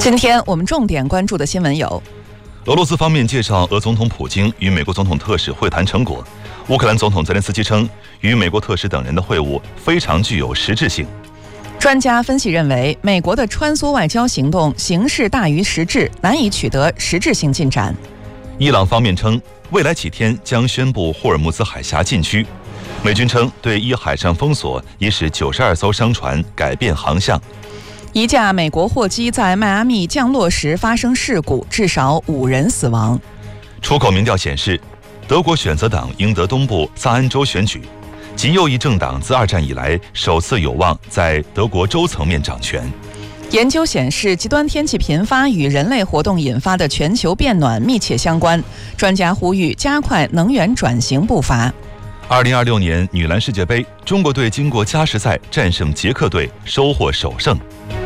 今天我们重点关注的新闻有： 俄罗斯方面介绍俄总统普京与美国总统特使会谈成果；乌克兰总统泽连斯基称，与美国特使等人的会晤非常具有实质性。 专家分析认为，美国的穿梭外交行动形式大于实质，难以取得实质性进展。 伊朗方面称，未来几天将宣布霍尔木兹海峡禁区。美军称，对伊海上封锁已使92艘商船改变航向。 一架美国货机在迈阿密降落时发生事故，至少5人死亡。 出口民调显示，德国选择党赢得东部萨恩州选举，极右翼政党自2战以来首次有望在德国州层面掌权。 研究显示，极端天气频发与人类活动引发的全球变暖密切相关。专家呼吁加快能源转型步伐。 2026年女篮世界杯，中国队经过加时赛战胜捷克队，收获首胜。